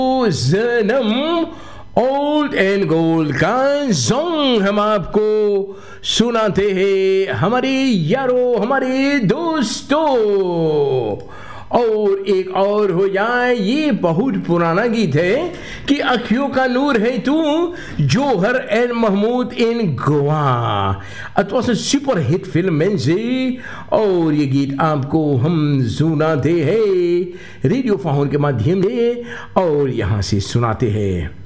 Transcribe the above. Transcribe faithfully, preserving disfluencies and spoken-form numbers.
जन्म old and gold का song हम आपको सुनाते हैं हमारे यारों, हमारे दोस्तों। और एक और हो जाए, ये बहुत पुराना गीत है कि अखियों का नूर है तू, जोहर एंड महमूद इन गोवा, अथवा से सुपर हिट फिल्म में से। और ये गीत आपको हम सुनाते हैं रेडियो फाउन के माध्यम से और यहाँ से सुनाते हैं।